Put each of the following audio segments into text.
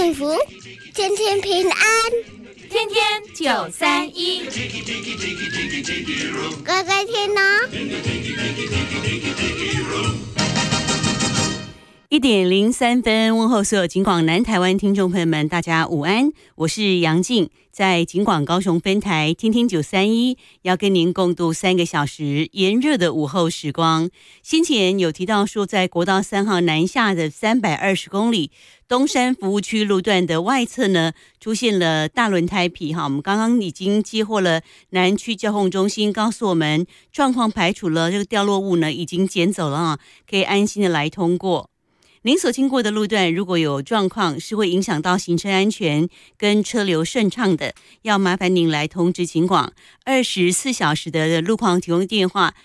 幸福，天天平安， 天天931， 乖乖听哦。 1:03，问候所有警广南台湾听众朋友们，大家午安，我是杨静，在警广高雄分台天天931，要跟您共度3个小时炎热的午后时光。先前有提到说，在国道3号南下的320公里东山服务区路段的外侧呢，出现了大轮胎皮哈。我们刚刚已经接获了南区交通中心告诉我们，状况排除了，这个掉落物呢已经捡走了啊，可以安心的来通过。您所经过的路段如果有状况，是会影响到行车安全跟车流顺畅的，要麻烦您来通知警广24小时的路况提供电话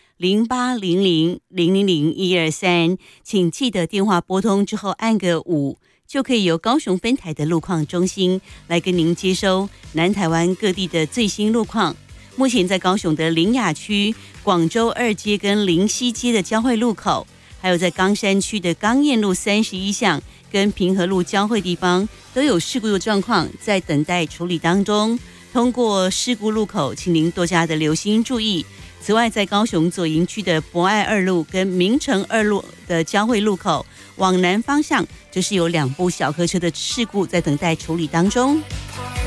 0800000123，请记得电话拨通之后按个5，就可以由高雄分台的路况中心来跟您接收南台湾各地的最新路况。目前在高雄的苓雅区、广州2街跟林溪街的交汇路口，还有在冈山区的冈燕路31巷跟平和路交汇地方，都有事故的状况在等待处理当中。通过事故路口，请您多加的留心注意。此外，在高雄左营区的博爱2路跟明诚2路的交汇路口往南方向，这是有2部小客车的事故在等待处理当中。